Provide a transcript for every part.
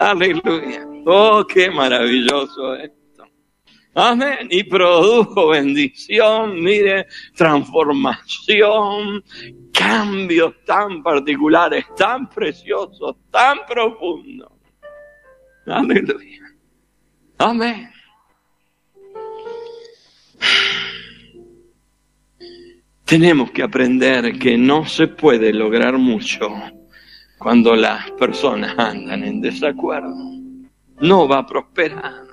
Aleluya. Oh, qué maravilloso esto. Amén. Y produjo bendición, mire, transformación, cambios tan particulares, tan preciosos, tan profundos. Aleluya. Amén. Tenemos que aprender que no se puede lograr mucho cuando las personas andan en desacuerdo. No va a prosperar.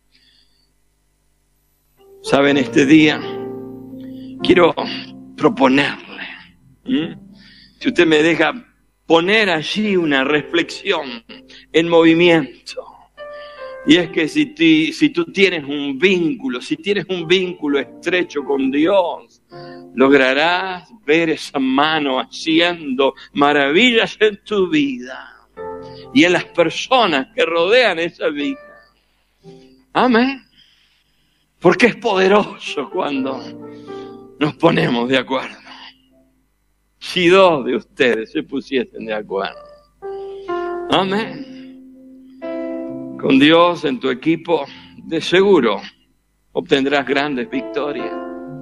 ¿Saben? Este día quiero proponerle, si usted me deja poner allí una reflexión en movimiento. Y es que si tú tienes un vínculo estrecho con Dios, lograrás ver esa mano haciendo maravillas en tu vida y en las personas que rodean esa vida. Amén. Porque es poderoso cuando nos ponemos de acuerdo. Si dos de ustedes se pusiesen de acuerdo. Amén. Con Dios en tu equipo, de seguro obtendrás grandes victorias.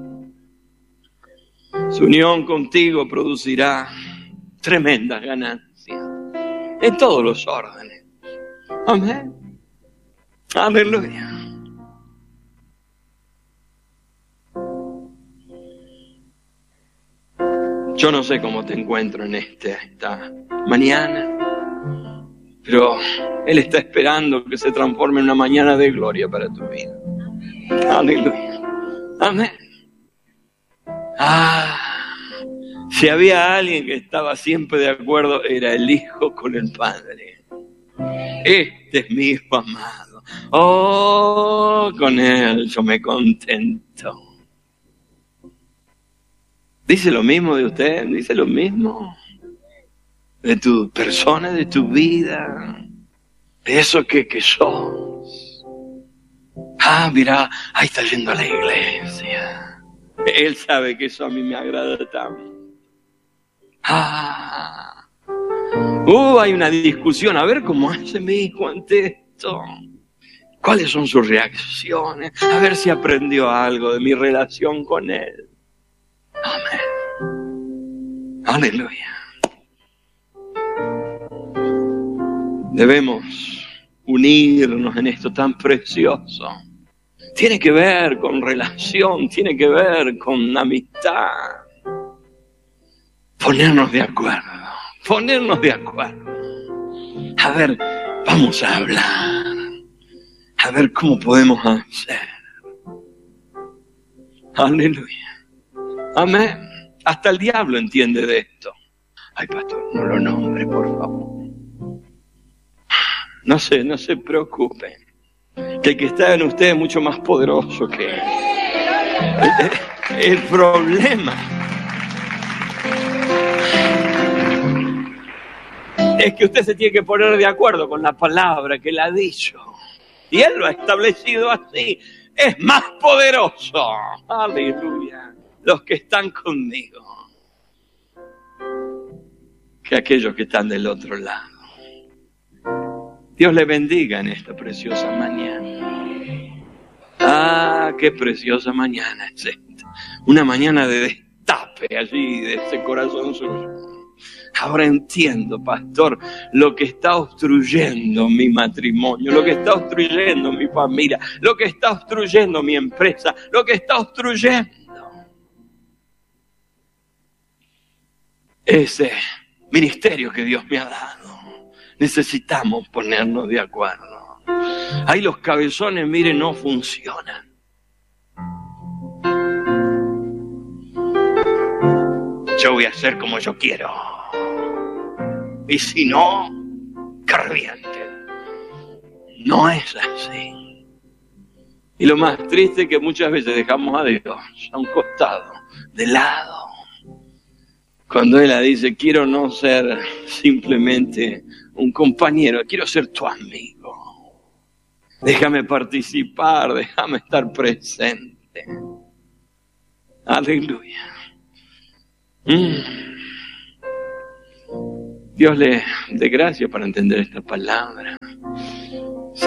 Su unión contigo producirá tremendas ganancias en todos los órdenes. Amén. Aleluya. Yo no sé cómo te encuentro en esta mañana, pero Él está esperando que se transforme en una mañana de gloria para tu vida. Aleluya. Amén. Si había alguien que estaba siempre de acuerdo, era el Hijo con el Padre. Este es mi Hijo amado. Oh, con Él yo me contento. ¿Dice lo mismo de usted? ¿Dice lo mismo? De tu persona, de tu vida, de eso que sos. Mira, ahí está yendo a la iglesia. Él sabe que eso a mí me agrada tanto. Hay una discusión, a ver cómo hace mi hijo ante esto. ¿Cuáles son sus reacciones? A ver si aprendió algo de mi relación con él. Amén. Aleluya. Debemos unirnos en esto tan precioso. Tiene que ver con relación, tiene que ver con amistad. Ponernos de acuerdo. A ver, vamos a hablar. A ver cómo podemos hacer. Aleluya. Amén. Hasta el diablo entiende de esto. Ay, pastor, no lo nombre, por favor. No se preocupe. Que el que está en usted es mucho más poderoso que él. El problema es que usted se tiene que poner de acuerdo con la palabra que él ha dicho. Y él lo ha establecido así. Es más poderoso. Aleluya. Los que están conmigo que aquellos que están del otro lado. Dios le bendiga en esta preciosa mañana. Qué preciosa mañana es esta. Una mañana de destape allí de ese corazón suyo. Ahora entiendo, pastor, lo que está obstruyendo mi matrimonio, lo que está obstruyendo mi familia, lo que está obstruyendo mi empresa, lo que está obstruyendo ese ministerio que Dios me ha dado. Necesitamos ponernos de acuerdo. Ahí los cabezones, miren, no funcionan. Yo voy a hacer como yo quiero. Y si no, que reviente. No es así. Y lo más triste es que muchas veces dejamos a Dios a un costado, de lado. Cuando Él dice, quiero no ser simplemente un compañero, quiero ser tu amigo. Déjame participar, déjame estar presente. Aleluya. Dios le dé gracia para entender esta palabra.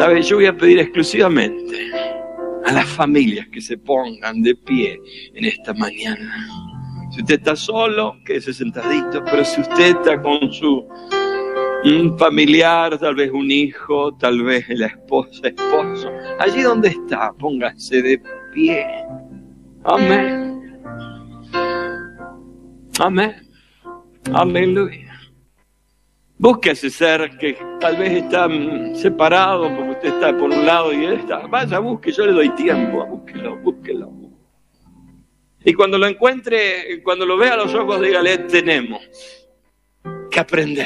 ¿Sabe? Yo voy a pedir exclusivamente a las familias que se pongan de pie en esta mañana. Si usted está solo, quédese sentadito, pero si usted está con su familiar, tal vez un hijo, tal vez la esposa, esposo, allí donde está, póngase de pie. Amén. Amén. Aleluya. Busque a ese ser que tal vez está separado porque usted está por un lado y él está. Vaya, busque, yo le doy tiempo, búsquelo, búsquelo. Y cuando lo encuentre, cuando lo vea a los ojos, dígale, tenemos que aprender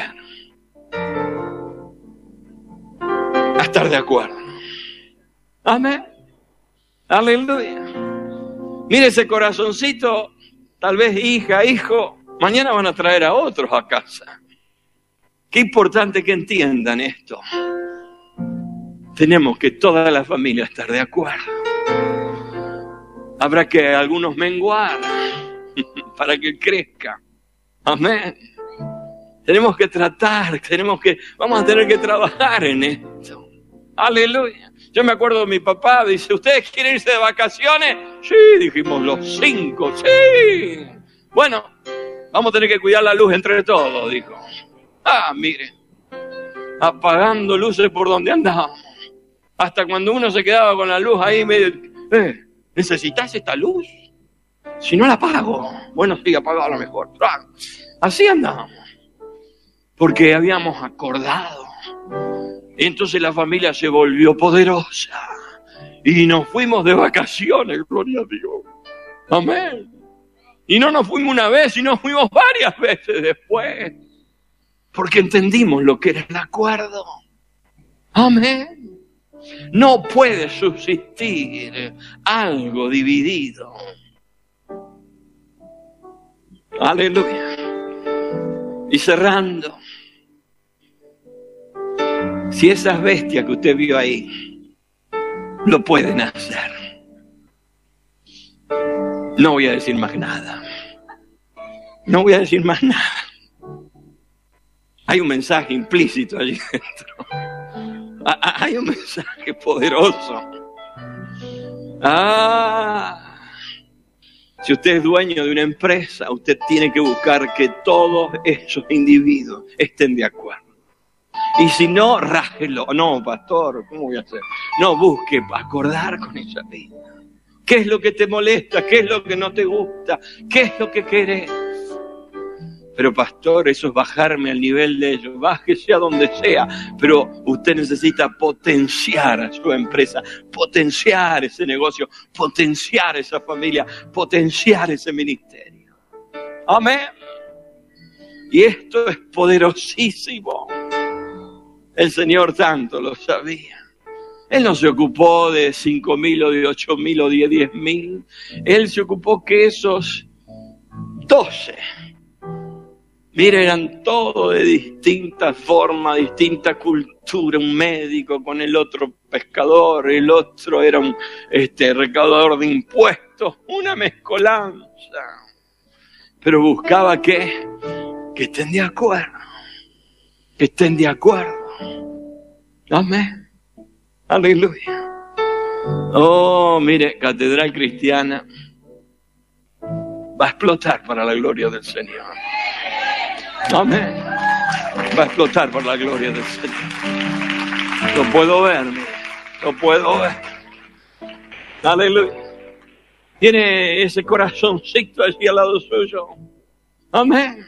a estar de acuerdo. Amén. Aleluya. Mire ese corazoncito, tal vez hija, hijo, mañana van a traer a otros a casa. Qué importante que entiendan esto. Tenemos que toda la familia estar de acuerdo. Habrá que algunos menguar para que crezca. Amén. Tenemos que tratar, vamos a tener que trabajar en esto. Aleluya. Yo me acuerdo de mi papá, dice, ¿ustedes quieren irse de vacaciones? Sí, dijimos los 5, sí. Bueno, vamos a tener que cuidar la luz entre todos, dijo. Mire, apagando luces por donde andábamos. Hasta cuando uno se quedaba con la luz ahí medio... ¿Necesitas esta luz? Si no la apago. Bueno, sí, apagado a lo mejor. Así andábamos. Porque habíamos acordado. Entonces la familia se volvió poderosa. Y nos fuimos de vacaciones, gloria a Dios. Amén. Y no nos fuimos una vez, sino fuimos varias veces después. Porque entendimos lo que era el acuerdo. Amén. No puede subsistir algo dividido. Aleluya. Y cerrando, si esas bestias que usted vio ahí lo pueden hacer, no voy a decir más nada. No voy a decir más nada. Hay un mensaje implícito allí dentro. Hay un mensaje poderoso. Si usted es dueño de una empresa, usted tiene que buscar que todos esos individuos estén de acuerdo. Y si no, rájelo. No, pastor, ¿cómo voy a hacer? No, busque acordar con esa vida. ¿Qué es lo que te molesta? ¿Qué es lo que no te gusta? ¿Qué es lo que querés? Pero pastor, eso es bajarme al nivel de ellos. Bájese a donde sea. Pero usted necesita potenciar a su empresa, potenciar ese negocio, potenciar esa familia, potenciar ese ministerio. Amén. Y esto es poderosísimo. El Señor tanto lo sabía. Él no se ocupó de 5.000 o de 8.000 o de 10.000. Él se ocupó que esos 12... Mira, eran todos de distinta forma, distinta cultura. Un médico con el otro pescador, el otro era un recaudador de impuestos, una mezcolanza. Pero buscaba que estén de acuerdo, que estén de acuerdo. Amén. Aleluya. Oh, mire, Catedral Cristiana va a explotar para la gloria del Señor. Amén. Va a explotar por la gloria del Señor. Lo puedo ver, mire. Lo puedo ver. Aleluya. Tiene ese corazoncito allí al lado suyo. Amén.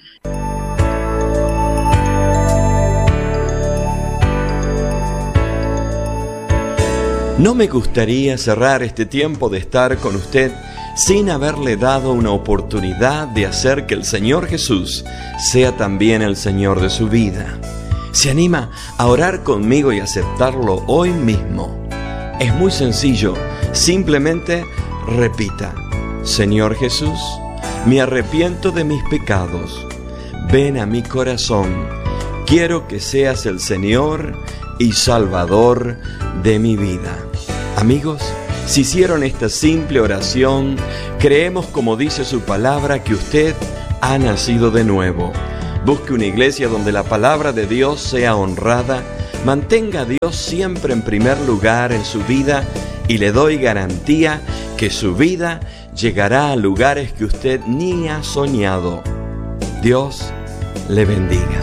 No me gustaría cerrar este tiempo de estar con usted sin haberle dado una oportunidad de hacer que el Señor Jesús sea también el Señor de su vida. ¿Se anima a orar conmigo y aceptarlo hoy mismo? Es muy sencillo, simplemente repita: Señor Jesús, me arrepiento de mis pecados, ven a mi corazón, quiero que seas el Señor y Salvador de mi vida. Amigos, si hicieron esta simple oración, creemos, como dice su palabra, que usted ha nacido de nuevo. Busque una iglesia donde la palabra de Dios sea honrada, Mantenga a Dios siempre en primer lugar en su vida y le doy garantía que su vida llegará a lugares que usted ni ha soñado. Dios le bendiga.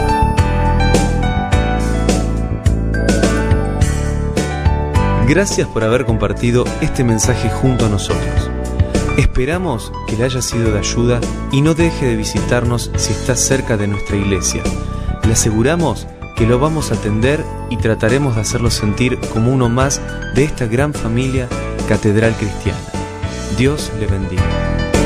Gracias por haber compartido este mensaje junto a nosotros. Esperamos que le haya sido de ayuda y no deje de visitarnos si está cerca de nuestra iglesia. Le aseguramos que lo vamos a atender y trataremos de hacerlo sentir como uno más de esta gran familia Catedral Cristiana. Dios le bendiga.